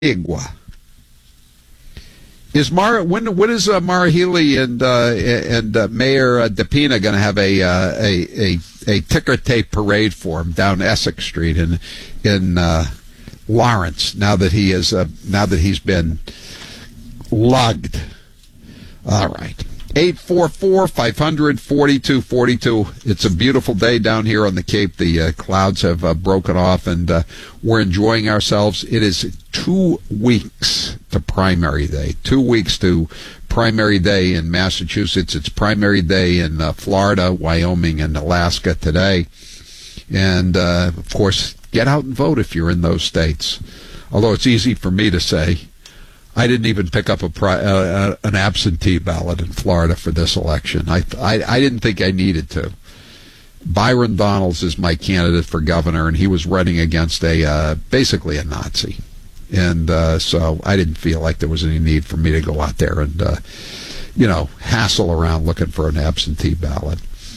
Igua. Is when is Mara Healy and Mayor DePina going to have a ticker tape parade for him down Essex Street in Lawrence? Now that he's been lugged. All right. 844-500-4242. It's a beautiful day down here on the Cape. The clouds have broken off, and we're enjoying ourselves. It is 2 weeks to primary day. 2 weeks to primary day in Massachusetts. It's primary day in Florida, Wyoming, and Alaska today. And, of course, get out and vote if you're in those states. Although it's easy for me to say, I didn't even pick up an absentee ballot in Florida for this election. I didn't think I needed to. Byron Donalds is my candidate for governor, and he was running against basically a Nazi. And so I didn't feel like there was any need for me to go out there and, hassle around looking for an absentee ballot.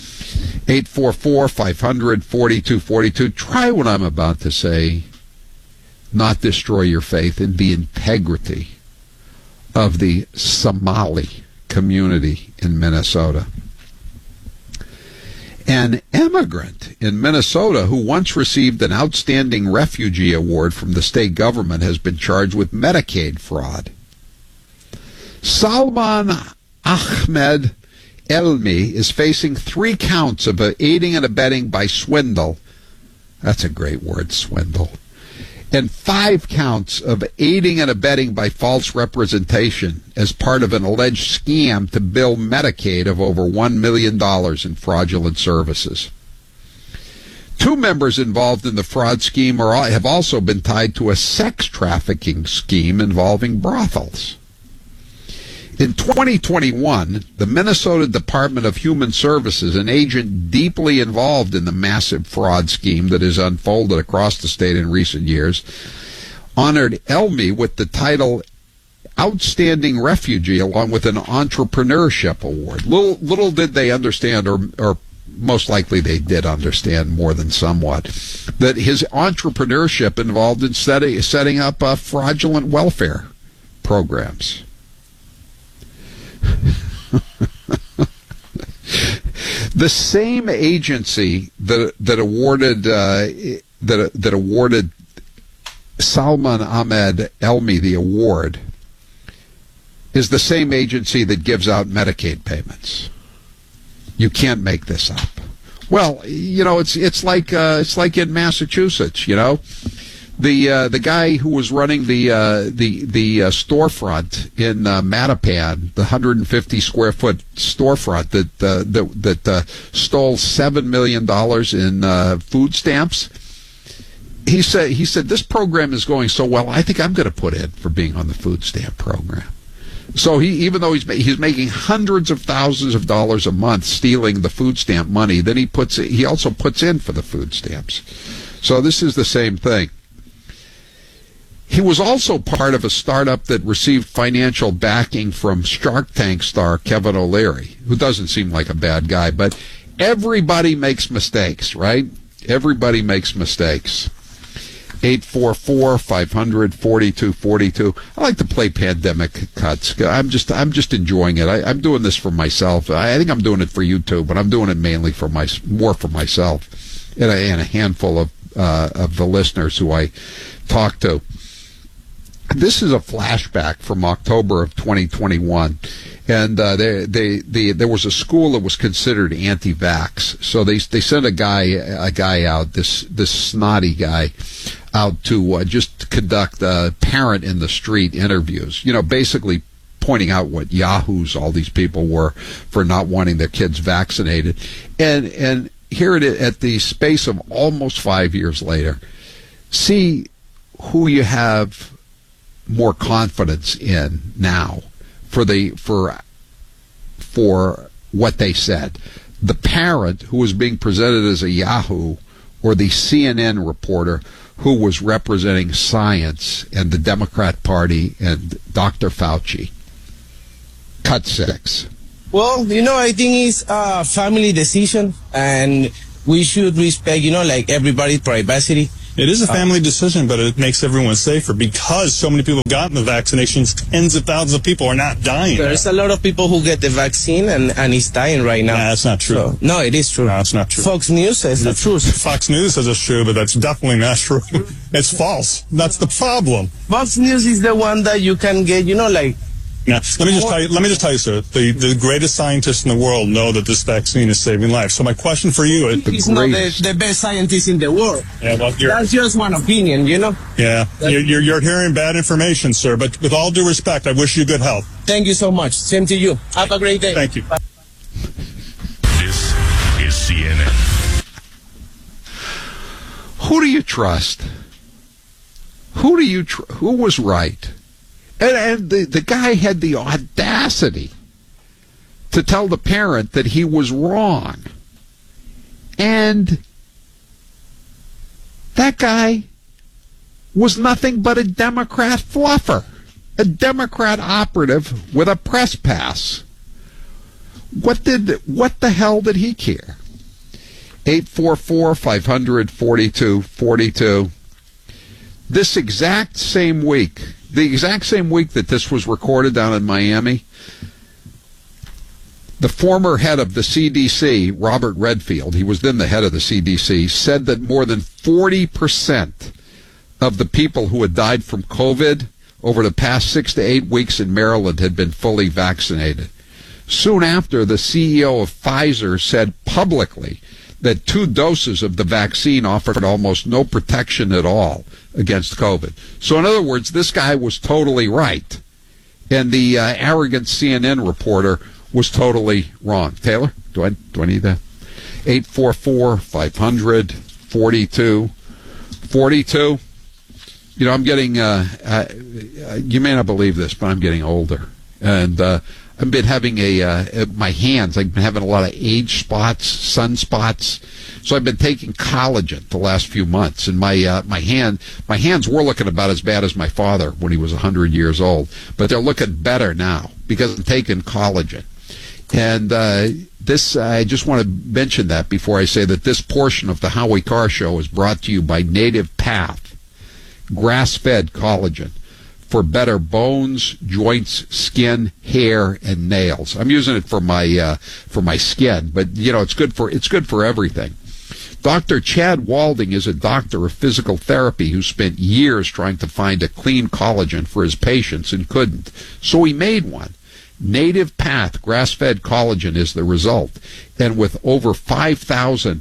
844-500-4242. Try what I'm about to say. Not destroy your faith in the integrity of the Somali community in Minnesota. An immigrant in Minnesota who once received an Outstanding Refugee Award from the state government has been charged with Medicaid fraud. Salman Ahmed Elmi is facing 3 counts of aiding and abetting by swindle. That's a great word, swindle. And 5 counts of aiding and abetting by false representation as part of an alleged scam to bill Medicaid of over $1 million in fraudulent services. 2 members involved in the fraud scheme have also been tied to a sex trafficking scheme involving brothels. In 2021, the Minnesota Department of Human Services, an agent deeply involved in the massive fraud scheme that has unfolded across the state in recent years, honored Elmi with the title Outstanding Refugee along with an Entrepreneurship Award. Little did they understand, or most likely they did understand more than somewhat, that his entrepreneurship involved in setting up fraudulent welfare programs. The same agency that awarded Salman Ahmed Elmi the award is the same agency that gives out Medicaid payments. You can't make this up. Well, it's like in Massachusetts, The guy who was running the storefront in Mattapan, the 150 square foot storefront that stole $7 million in food stamps. He said this program is going so well, I think I'm going to put in for being on the food stamp program. So even though he's making hundreds of thousands of dollars a month stealing the food stamp money, then he also puts in for the food stamps. So this is the same thing. He was also part of a startup that received financial backing from Shark Tank star Kevin O'Leary, who doesn't seem like a bad guy, but everybody makes mistakes, right? Everybody makes mistakes. 844-500-4242. I like to play pandemic cuts. I'm just enjoying it. I'm doing this for myself. I think I'm doing it for you too, but I'm doing it mainly more for myself and a handful of the listeners who I talk to. This is a flashback from October of 2021, and there was a school that was considered anti-vax, so they sent a guy out, this snotty guy, out to just conduct parent in the street interviews. Basically pointing out what yahoos all these people were for not wanting their kids vaccinated, and here it is at the space of almost 5 years later. See who you have more confidence in now for what they said. The parent who was being presented as a Yahoo, or the CNN reporter who was representing science and the Democrat Party and Dr. Fauci. Cut 6. Well, I think it's a family decision, and we should respect, like everybody's privacy. It is a family decision, but it makes everyone safer because so many people have gotten the vaccinations. Tens of thousands of people are not dying. There's a lot of people who get the vaccine and is dying right now. Nah, that's not true. So, no, it is true. No, it's not true. Fox News says the truth. Fox News says it's true, but that's definitely not true. It's false. That's the problem. Fox News is the one that you can get, like... Now, let me just tell you, sir, the greatest scientists in the world know that this vaccine is saving lives. So my question for you is... He's not the best scientist in the world. Yeah, well, that's just one opinion, Yeah, you're hearing bad information, sir, but with all due respect, I wish you good health. Thank you so much. Same to you. Have a great day. Thank you. Bye. This is CNN. Who do you trust? Who was right? And the guy had the audacity to tell the parent that he was wrong. And that guy was nothing but a Democrat fluffer, a Democrat operative with a press pass. What the hell did he care? 844-500-4242. This exact same week, the exact same week that this was recorded down in Miami, the former head of the CDC, Robert Redfield, he was then the head of the CDC, said that more than 40% of the people who had died from COVID over the past 6 to 8 weeks in Maryland had been fully vaccinated. Soon after, the CEO of Pfizer said publicly that 2 doses of the vaccine offered almost no protection at all against COVID. So in other words, this guy was totally right. And the arrogant CNN reporter was totally wrong. Taylor, do I need that? 844-500-4242. I'm getting, you may not believe this, but I'm getting older. And I've been having my hands, I've been having a lot of age spots, sunspots. So I've been taking collagen the last few months. And my hands were looking about as bad as my father when he was 100 years old. But they're looking better now because I'm taking collagen. And I just want to mention that before I say that this portion of the Howie Carr Show is brought to you by Native Path, grass-fed collagen for better bones, joints, skin, hair, and nails. I'm using it for my skin, but it's good for everything. Dr. Chad Walding is a doctor of physical therapy who spent years trying to find a clean collagen for his patients and couldn't. So he made one. Native Path grass-fed collagen is the result, and with over 8,000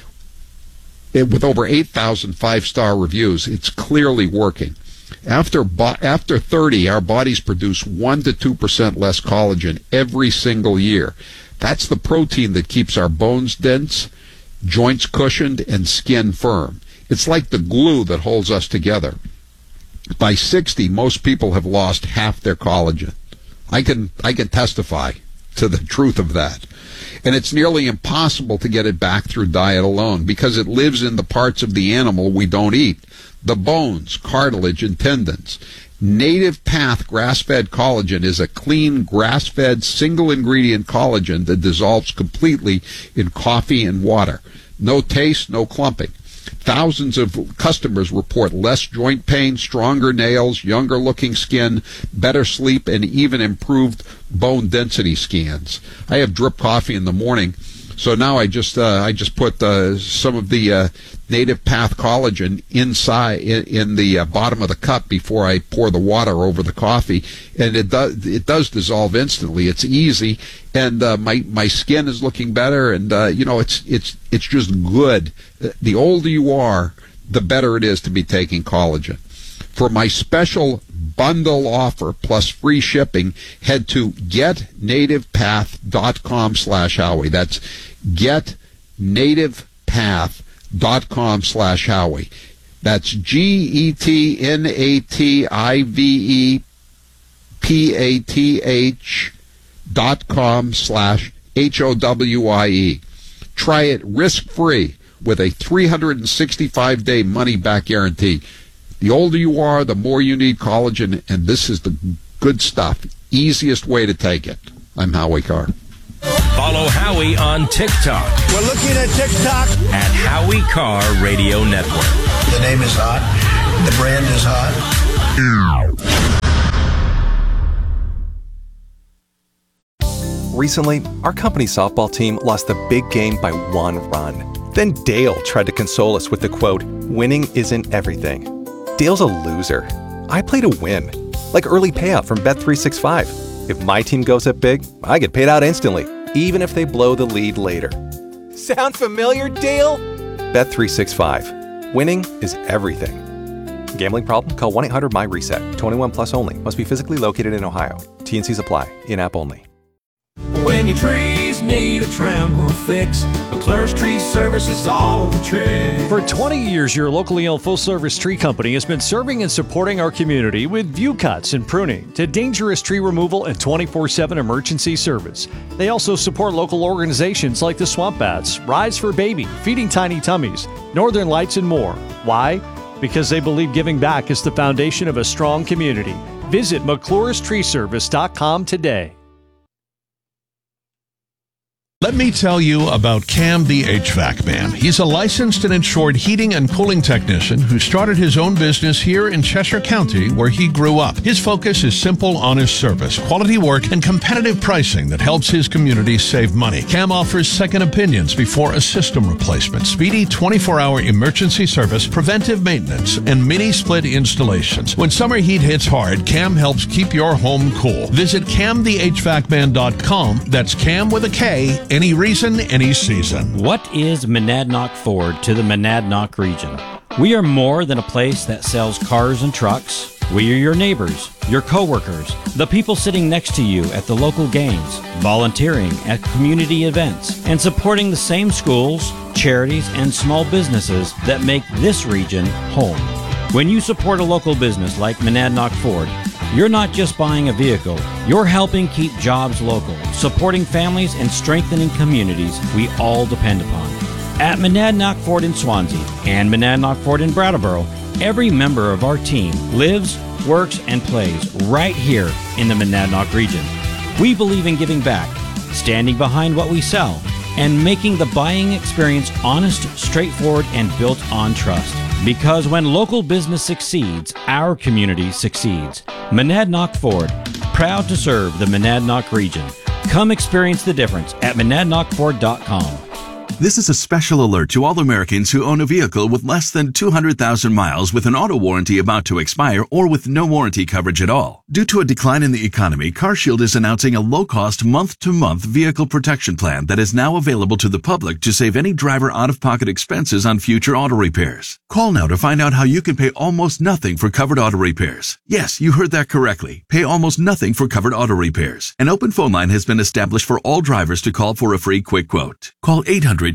5-star reviews, it's clearly working. After 30, our bodies produce 1 to 2% less collagen every single year. That's the protein that keeps our bones dense, joints cushioned, and skin firm. It's like the glue that holds us together. By 60, most people have lost half their collagen. I can testify to the truth of that. And it's nearly impossible to get it back through diet alone because it lives in the parts of the animal we don't eat, the bones, cartilage, and tendons. Native Path grass-fed collagen is a clean, grass-fed, single-ingredient collagen that dissolves completely in coffee and water. No taste, no clumping. Thousands of customers report less joint pain, stronger nails, younger-looking skin, better sleep, and even improved bone density scans. I have drip coffee in the morning, so now I just put some of the Native Path collagen inside in the bottom of the cup before I pour the water over the coffee, and it does dissolve instantly. It's easy, and my skin is looking better, and it's just good. The older you are, the better it is to be taking collagen. For my special bundle offer plus free shipping, head to getnativepath.com/Howie. That's getnativepath.com/Howie. That's GETNATIVEPATH.com/HOWIE. Try it risk-free with a 365-day money-back guarantee. The older you are, the more you need collagen, and this is the good stuff. Easiest way to take it. I'm Howie Carr. Follow Howie on TikTok We're looking at TikTok. at Howie Carr Radio Network. The name is hot. The brand is hot. Recently, our company softball team lost the big game by 1 run. Then Dale tried to console us with the quote, "Winning isn't everything." Dale's a loser. I play to win. Like early payout from Bet365. If my team goes up big, I get paid out instantly, even if they blow the lead later. Sound familiar, Dale? Bet365. Winning is everything. Gambling problem? Call 1-800-MY-RESET. 21 plus only. Must be physically located in Ohio. T&Cs apply. In-app only. When your trees need a trim or fix, McClure's Tree Service is all the trick. For 20 years, your locally owned full-service tree company has been serving and supporting our community with view cuts and pruning to dangerous tree removal and 24/7 emergency service. They also support local organizations like the Swamp Bats, Rise for Baby, Feeding Tiny Tummies, Northern Lights, and more. Why? Because they believe giving back is the foundation of a strong community. Visit McClure'sTreeService.com today. Let me tell you about Cam the HVAC Man. He's a licensed and insured heating and cooling technician who started his own business here in Cheshire County, where he grew up. His focus is simple, honest service, quality work, and competitive pricing that helps his community save money. Cam offers second opinions before a system replacement, speedy 24-hour emergency service, preventive maintenance, and mini-split installations. When summer heat hits hard, Cam helps keep your home cool. Visit CamTheHVACman.com. That's Cam with a K. Any reason, any season. What is Monadnock Ford to the Monadnock region? We are more than a place that sells cars and trucks. We are your neighbors, your coworkers, the people sitting next to you at the local games, volunteering at community events, and supporting the same schools, charities, and small businesses that make this region home. When you support a local business like Monadnock Ford, you're not just buying a vehicle, you're helping keep jobs local, supporting families and strengthening communities we all depend upon. At Monadnock Ford in Swansea and Monadnock Ford in Brattleboro, every member of our team lives, works, and plays right here in the Monadnock region. We believe in giving back, standing behind what we sell, and making the buying experience honest, straightforward, and built on trust. Because when local business succeeds, our community succeeds. Monadnock Ford, proud to serve the Monadnock region. Come experience the difference at monadnockford.com. This is a special alert to all Americans who own a vehicle with less than 200,000 miles with an auto warranty about to expire or with no warranty coverage at all. Due to a decline in the economy, CarShield is announcing a low-cost month-to-month vehicle protection plan that is now available to the public to save any driver out-of-pocket expenses on future auto repairs. Call now to find out how you can pay almost nothing for covered auto repairs. Yes, you heard that correctly. Pay almost nothing for covered auto repairs. An open phone line has been established for all drivers to call for a free quick quote. Call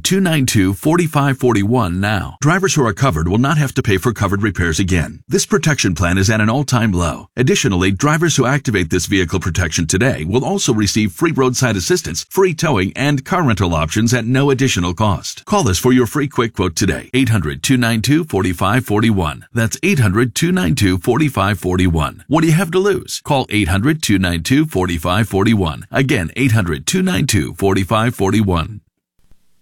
800-292-4541 now. Drivers who are covered will not have to pay for covered repairs again. This protection plan is at an all-time low. Additionally, drivers who activate this vehicle protection today will also receive free roadside assistance, free towing, and car rental options at no additional cost. Call us for your free quick quote today. 800-292-4541. That's 800-292-4541. What do you have to lose? Call 800-292-4541. Again, 800-292-4541.